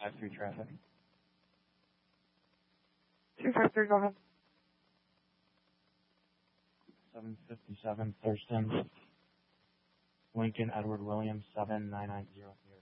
253 traffic. 253, go ahead. 757 Thurston. Lincoln Edward Williams 79900.